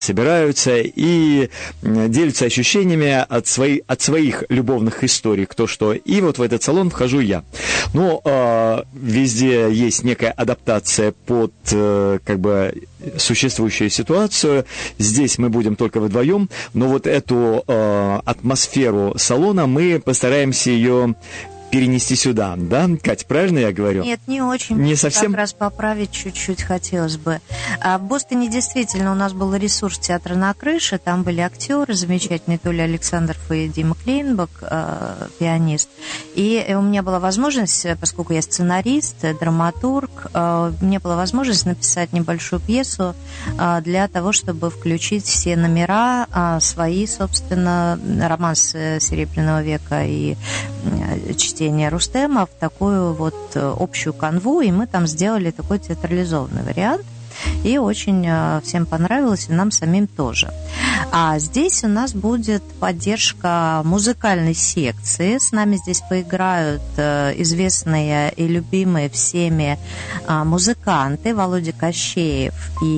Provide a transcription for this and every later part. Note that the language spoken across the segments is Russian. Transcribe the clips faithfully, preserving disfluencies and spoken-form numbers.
собираются и делятся ощущениями от, свои, от своих любовных историй, кто что. И вот в этот салон вхожу я. Но э, везде есть некая адаптация под э, как бы существующую ситуацию. Здесь мы будем только вдвоем, но вот эту э, атмосферу салона мы постараемся ее перенести сюда, да, Кать, правильно я говорю? Нет, не очень. Не совсем? Как раз поправить чуть-чуть хотелось бы. А в Бостоне действительно у нас был ресурс театра на крыше, там были актеры замечательные, то ли Александр и Дима Клейнбах, э, пианист. И у меня была возможность, поскольку я сценарист, драматург, э, у меня была возможность написать небольшую пьесу э, для того, чтобы включить все номера э, свои, собственно, романс Серебряного века и э, чтение Рустема в такую вот общую канву, и мы там сделали такой театрализованный вариант. И очень всем понравилось, и нам самим тоже. А здесь у нас будет поддержка музыкальной секции. С нами здесь поиграют известные и любимые всеми музыканты Володя Кощеев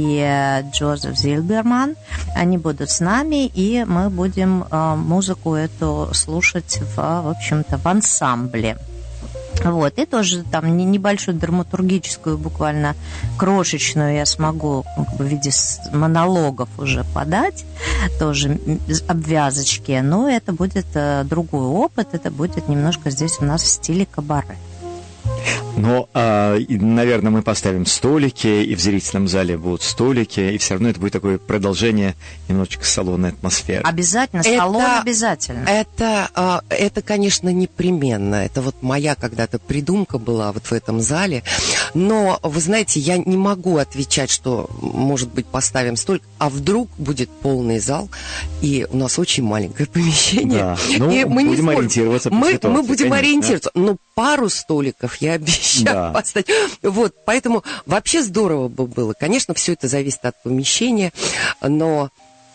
и Джозеф Зильберман. Они будут с нами, и мы будем музыку эту слушать в, в общем-то, в ансамбле. Вот, и тоже там небольшую драматургическую, буквально крошечную я смогу как бы, в виде монологов уже подать, тоже обвязочки, но это будет другой опыт, это будет немножко здесь у нас в стиле кабаре. Но, а, наверное, мы поставим столики, и в зрительном зале будут столики, и все равно это будет такое продолжение немножечко салонной атмосферы. Обязательно, салон это, обязательно. Это, это, конечно, непременно. Это вот моя когда-то придумка была вот в этом зале. Но, вы знаете, я не могу отвечать, что, может быть, поставим столик, а вдруг будет полный зал, и у нас очень маленькое помещение. Да. Ну, и мы будем не ориентироваться по мы, ситуации. Мы будем конечно. ориентироваться. Но пару столиков я обещаю да. поставить. Вот, поэтому вообще здорово бы было. Конечно, все это зависит от помещения, но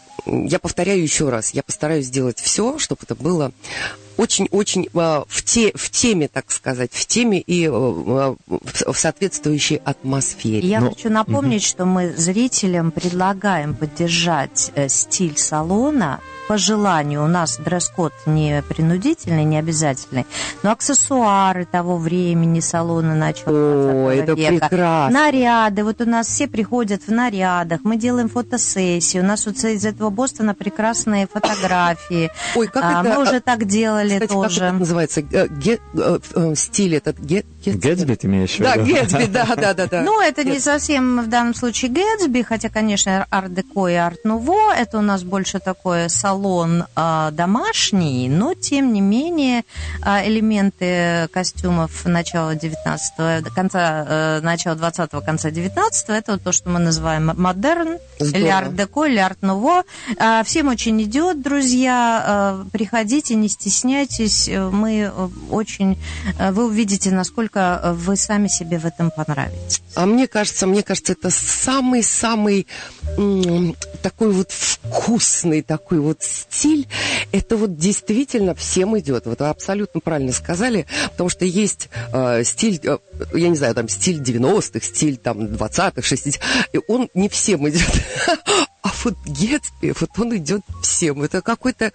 я повторяю еще раз, я постараюсь сделать все, чтобы это было очень-очень в, те, в теме, так сказать, в теме и в соответствующей атмосфере. Я ну, хочу напомнить, угу. что мы зрителям предлагаем поддержать стиль салона. По желанию, у нас дресс-код не принудительный, не обязательный, но аксессуары того времени салона начала двадцатого века. Прекрасно. Наряды, вот у нас все приходят в нарядах, мы делаем фотосессии, у нас вот из этого Бостона прекрасные фотографии. Ой, как а, это? Мы уже так делали. Кстати, тоже. Как это называется? Ге, стиль этот? Ге, Гэтсби ты имеешь в виду? Да, Гэтсби, да, да, да, да. Ну, это не совсем в данном случае Гэтсби, хотя, конечно, арт-деко и арт-нуво, это у нас больше такое салон а, домашний, но, тем не менее, а, элементы костюмов начала девятнадцатого, конца, а, начала двадцатого, конца девятнадцатого, это вот то, что мы называем модерн, или арт-деко, или арт-нуво. А, всем очень идет, друзья, а, приходите, не стесняйтесь, мы очень, вы увидите, насколько вы сами себе в этом понравитесь. А мне кажется, мне кажется, это самый-самый м- такой вот вкусный такой вот стиль. Это вот действительно всем идет. Вот вы абсолютно правильно сказали, потому что есть э, стиль, э, я не знаю, там стиль девяностых, стиль там двадцатых, шестидесятых, и он не всем идет. А вот Гэтсби, вот он идет всем. Это какой-то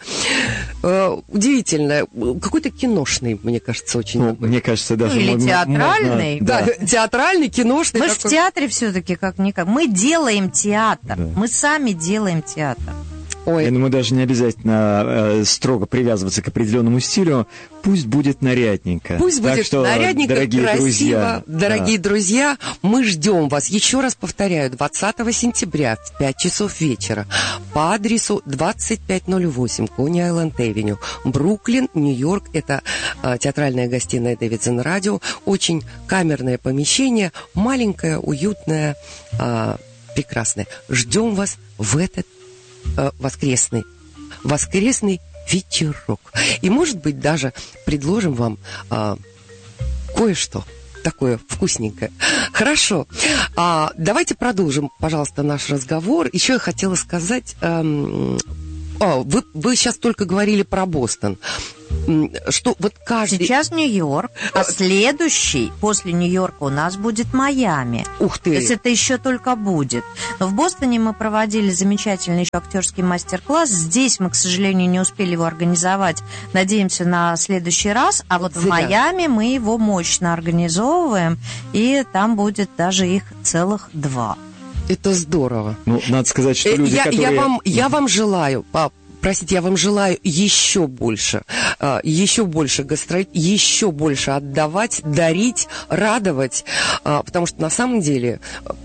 э, удивительный, какой-то киношный, мне кажется, очень. Ну, мне кажется, даже... Ну, или можно, театральный. Можно, да, да, театральный, киношный. Мы такой. же в театре все-таки как-никак. Мы делаем театр. Да. Мы сами делаем театр. Ой. Я думаю, даже не обязательно э, строго привязываться к определенному стилю. Пусть будет нарядненько. Пусть так будет что, нарядненько, дорогие красиво. Друзья, дорогие да. друзья, мы ждем вас. Еще раз повторяю, двадцатого сентября в пять часов вечера по адресу двадцать пять ноль восемь Кони-Айленд-Эвеню, Бруклин, Нью-Йорк. Это э, театральная гостиная Davidson Radio. Очень камерное помещение, маленькое, уютное, э, прекрасное. Ждем вас в этот воскресный, воскресный вечерок. И, может быть, даже предложим вам а, кое-что такое вкусненькое. Хорошо. А, давайте продолжим, пожалуйста, наш разговор. Еще я хотела сказать... Эм, О, вы, вы сейчас только говорили про Бостон. Что вот каждый... Сейчас Нью-Йорк, а следующий после Нью-Йорка у нас будет Майами. Ух ты! То есть это еще только будет. Но в Бостоне мы проводили замечательный еще актерский мастер-класс. Здесь мы, к сожалению, не успели его организовать. Надеемся на следующий раз. А вот Зря. в Майами мы его мощно организовываем. И там будет даже их целых два. Это здорово. Ну, надо сказать, что люди, я, которые... Я вам, я вам желаю, пап, простите, я вам желаю еще больше, еще больше гастролить, еще больше отдавать, дарить, радовать, потому что на самом деле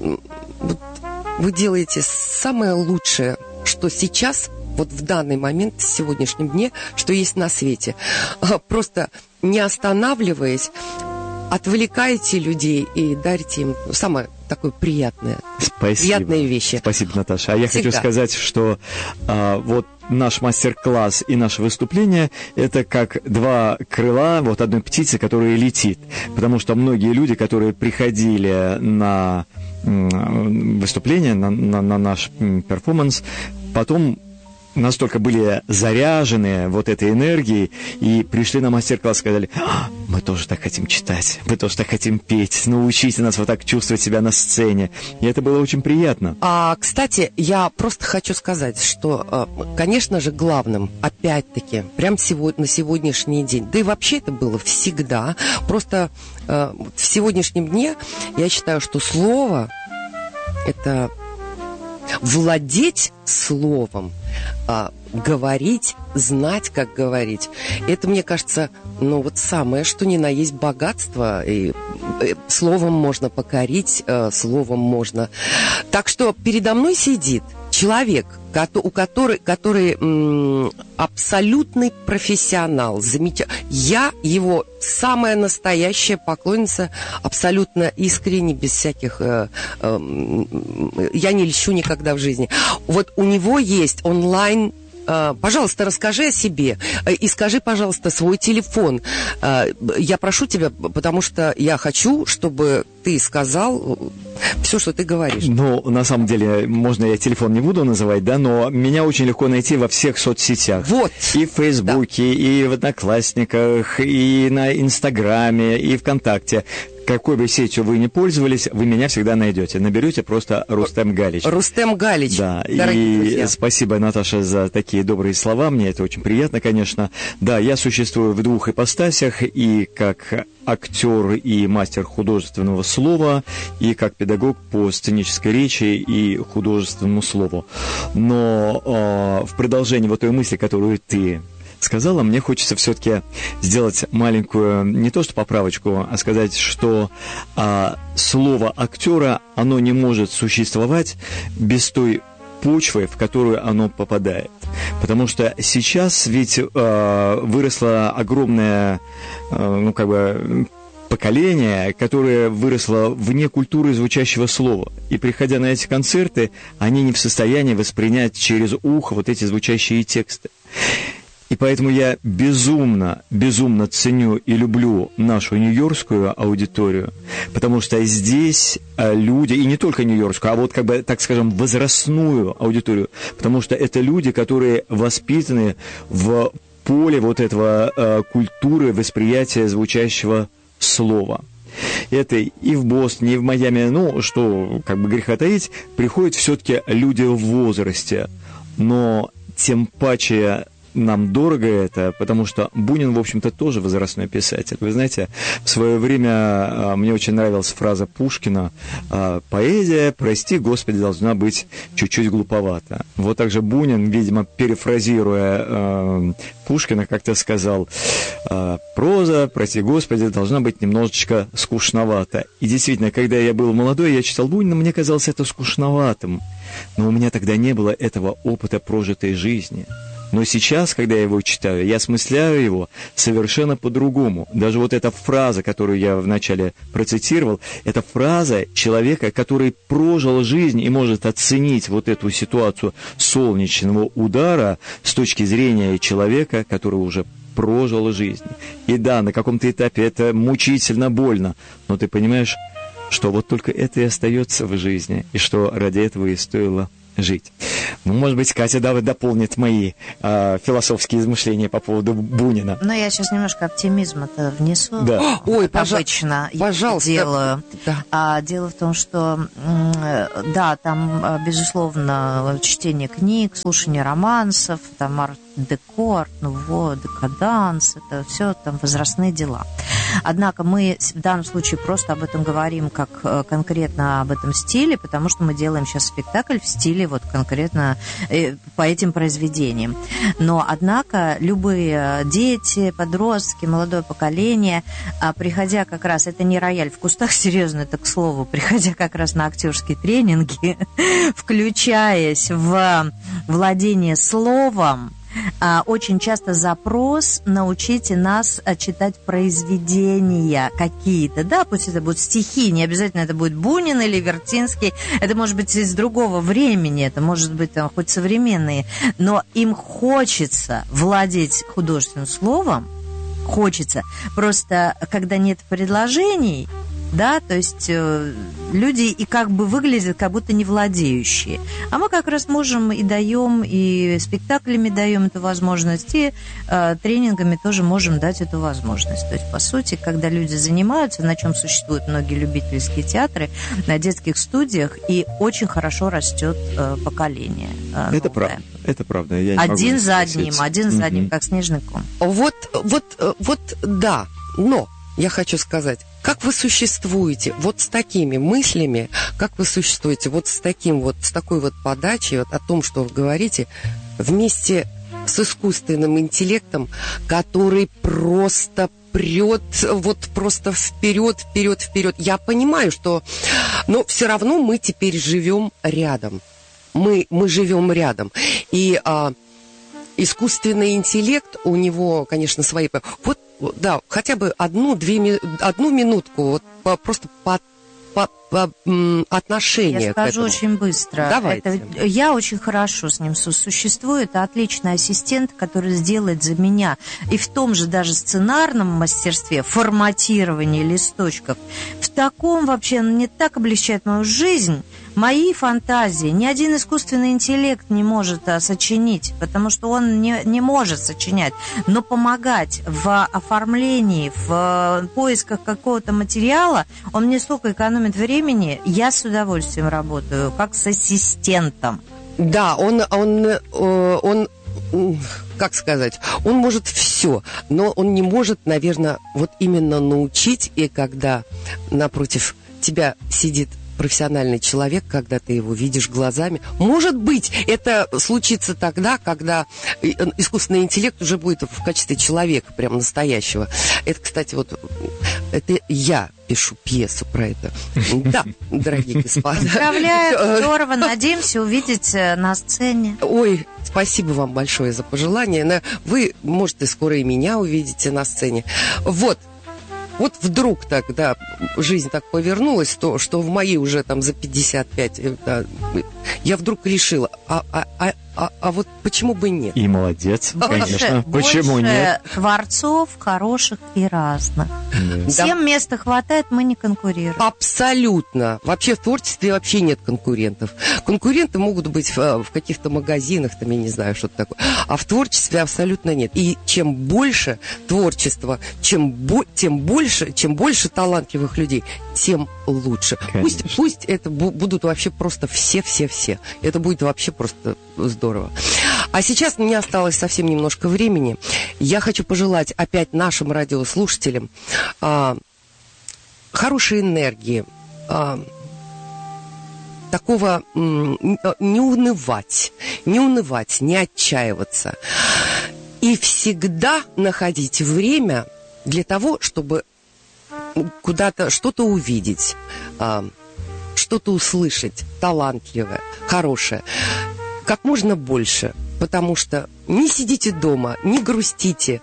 вы делаете самое лучшее, что сейчас, вот в данный момент, в сегодняшнем дне, что есть на свете. Просто не останавливаясь, отвлекаете людей и дарите им самое такое приятное, Спасибо. приятные вещи. Спасибо, Наташа. А я Всегда. хочу сказать, что а, вот наш мастер-класс и наше выступление – это как два крыла вот одной птицы, которая летит. Потому что многие люди, которые приходили на выступление, на, на, на наш перформанс, потом настолько были заряжены вот этой энергией и пришли на мастер-класс, сказали: а, мы тоже так хотим читать, мы тоже так хотим петь, научите нас вот так чувствовать себя на сцене. И это было очень приятно. А, кстати, я просто хочу сказать, что, конечно же, главным, опять-таки, прямо сегодня, на сегодняшний день, да и вообще это было всегда, просто в сегодняшнем дне я считаю, что слово – это владеть словом, а, говорить, знать, как говорить. Это, мне кажется, ну вот самое, что ни на есть богатство. И, и словом можно покорить, э, словом можно. Так что передо мной сидит человек, у который, который м, абсолютный профессионал, замечательный. Я его самая настоящая поклонница, абсолютно искренне, без всяких... Э, э, я не льщу никогда в жизни. Вот у него есть онлайн... Пожалуйста, расскажи о себе и скажи, пожалуйста, свой телефон. Я прошу тебя, потому что я хочу, чтобы ты сказал все, что ты говоришь. Ну, на самом деле, можно я телефон не буду называть, да, но меня очень легко найти во всех соцсетях. Вот. И в Фейсбуке, да. И в Одноклассниках, и на Инстаграме, и ВКонтакте. Какой бы сетью вы ни пользовались, вы меня всегда найдете. Наберете просто Рустем Галич. Рустем Галич. Да, и друзья. Спасибо, Наташа, за такие добрые слова. Мне это очень приятно, конечно. Да, я существую в двух ипостасях, и как актер и мастер художественного слова, и как педагог по сценической речи и художественному слову. Но э, в продолжении вот той мысли, которую ты сказала, мне хочется все-таки сделать маленькую, не то что поправочку, а сказать, что а, слово актера, оно не может существовать без той почвы, в которую оно попадает. Потому что сейчас ведь а, выросло огромное, а, ну, как бы, поколение, которое выросло вне культуры звучащего слова. И, приходя на эти концерты, они не в состоянии воспринять через ухо вот эти звучащие тексты. И поэтому я безумно, безумно ценю и люблю нашу нью-йоркскую аудиторию, потому что здесь люди, и не только нью-йоркскую, а вот, как бы, так скажем, возрастную аудиторию, потому что это люди, которые воспитаны в поле вот этого э, культуры восприятия звучащего слова. Это и в Бостоне, и в Майами, ну, что, как бы греха таить, приходят все-таки люди в возрасте, но тем паче нам дорого это, потому что Бунин, в общем-то, тоже возрастной писатель. Вы знаете, в свое время мне очень нравилась фраза Пушкина: «Поэзия, прости Господи, должна быть чуть-чуть глуповата». Вот так же Бунин, видимо, перефразируя Пушкина, как-то сказал: «Проза, прости Господи, должна быть немножечко скучновата». И действительно, когда я был молодой, я читал Бунина, мне казалось это скучноватым. Но у меня тогда не было этого опыта прожитой жизни. Но сейчас, когда я его читаю, я осмысляю его совершенно по-другому. Даже вот эта фраза, которую я вначале процитировал, это фраза человека, который прожил жизнь и может оценить вот эту ситуацию солнечного удара с точки зрения человека, который уже прожил жизнь. И да, на каком-то этапе это мучительно больно, но ты понимаешь, что вот только это и остается в жизни, и что ради этого и стоило жить. Ну, может быть, Катя да, дополнит мои э, философские измышления по поводу Бунина. Но я сейчас немножко оптимизма-то внесу. Да. Ой, как пожа- обычно пожалуйста. делаю. Да. А, дело в том, что, да, там, безусловно, чтение книг, слушание романсов, там арт-деко, арт-нуво, декаданс, это все там возрастные дела. Однако мы в данном случае просто об этом говорим как конкретно об этом стиле, потому что мы делаем сейчас спектакль в стиле вот конкретно по этим произведениям. Но, однако, любые дети, подростки, молодое поколение, приходя как раз, это не рояль в кустах, серьезно, это к слову, приходя как раз на актерские тренинги, включаясь в владение словом, очень часто запрос: научите нас читать произведения какие-то, да, пусть это будут стихи, не обязательно это будет Бунин или Вертинский, это может быть из другого времени, это может быть там, хоть современные, но им хочется владеть художественным словом, хочется, просто когда нет предложений, да, то есть э, люди и как бы выглядят, как будто не владеющие. А мы как раз можем и даем, и спектаклями даем эту возможность, и э, тренингами тоже можем дать эту возможность. То есть, по сути, когда люди занимаются, на чем существуют многие любительские театры, на детских студиях, и очень хорошо растет э, поколение. Э, это правда, это правда. Я не один могу за одним, один за одним, mm-hmm. как снежный ком. Вот, вот, вот, да, но... Я хочу сказать, как вы существуете вот с такими мыслями, как вы существуете вот с таким вот, с такой вот подачей вот о том, что вы говорите, вместе с искусственным интеллектом, который просто прет, вот просто вперед, вперед, вперед. Я понимаю, что, но все равно мы теперь живем рядом. Мы, мы живем рядом. И а, искусственный интеллект, у него, конечно, свои... Вот, да, хотя бы одну-две, одну минутку, вот по, просто по, по, по м, отношению Я скажу к этому. Очень быстро. Давайте. Это, я очень хорошо с ним сосуществую. Это отличный ассистент, который сделает за меня и в том же даже сценарном мастерстве, форматировании листочков, в таком вообще, мне так облегчает мою жизнь, мои фантазии. Ни один искусственный интеллект не может а, сочинить, потому что он не, не может сочинять. Но помогать в оформлении, в а, поисках какого-то материала, он мне столько экономит времени, я с удовольствием работаю, как с ассистентом. Да, он, он, он, он, как сказать, он может все, но он не может, наверное, вот именно научить, и когда напротив тебя сидит профессиональный человек, когда ты его видишь глазами. Может быть, это случится тогда, когда искусственный интеллект уже будет в качестве человека, прям настоящего. Это, кстати, вот это я пишу пьесу про это. Да, дорогие господа. Поздравляю, здорово. Надеемся увидеть на сцене. Ой, спасибо вам большое за пожелание. Вы, может, и скоро и меня увидите на сцене. Вот. Вот вдруг так, да, жизнь так повернулась, то, что в мои уже там за пятьдесят пять, да, я вдруг решила, а, а, а, а, а вот почему бы нет? И молодец, конечно. Больше, почему больше нет? Творцов хороших и разных. Да. Всем места хватает, мы не конкурируем. Абсолютно. Вообще в творчестве вообще нет конкурентов. Конкуренты могут быть в, в каких-то магазинах, там, я не знаю, что-то такое. А в творчестве абсолютно нет. И чем больше творчества, чем, бо, тем больше, чем больше талантливых людей, тем лучше. Пусть, пусть это будут вообще просто все-все-все. Это будет вообще просто здорово. А сейчас у меня осталось совсем немножко времени. Я хочу пожелать опять нашим радиослушателям а, хорошей энергии, а, такого м, не унывать, не унывать, не отчаиваться. И всегда находить время для того, чтобы куда-то что-то увидеть, а, что-то услышать талантливое, хорошее. Как можно больше, потому что не сидите дома, не грустите,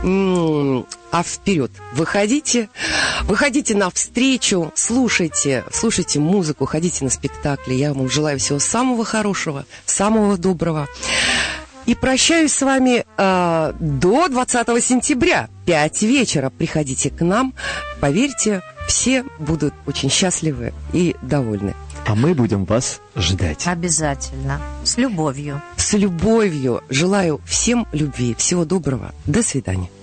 а вперед. Выходите, выходите навстречу, слушайте, слушайте музыку, ходите на спектакли. Я вам желаю всего самого хорошего, самого доброго. И прощаюсь с вами э, до двадцатого сентября, пять вечера. Приходите к нам, поверьте, все будут очень счастливы и довольны. А мы будем вас ждать. Обязательно. С любовью. С любовью. Желаю всем любви. Всего доброго. До свидания.